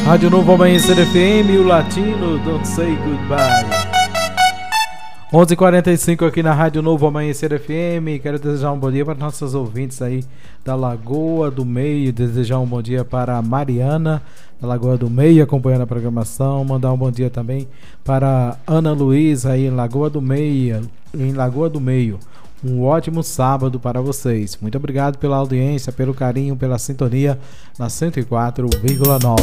Rádio Novo Amanhecer FM, o Latino, Don't Say Goodbye. 11h45 aqui na Rádio Novo Amanhecer FM. Quero desejar um bom dia para nossos ouvintes aí da Lagoa do Meio. Desejar um bom dia para a Mariana, da Lagoa do Meio, acompanhando a programação. Mandar um bom dia também para Ana Luísa aí em Lagoa do Meio. Um ótimo sábado para vocês. Muito obrigado pela audiência, pelo carinho, pela sintonia na 104,9.